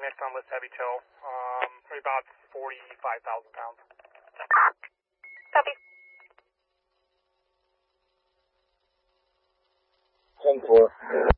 next on list heavy tow. Probably about 45,000 pounds. Copy. 10-4.